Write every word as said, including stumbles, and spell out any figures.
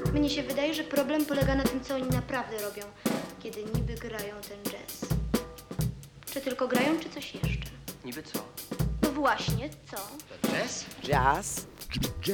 Mnie się wydaje, że problem polega na tym, co oni naprawdę robią, kiedy niby grają ten jazz. Czy tylko grają, czy coś jeszcze? Niby co? No właśnie, co? Jazz? Jazz?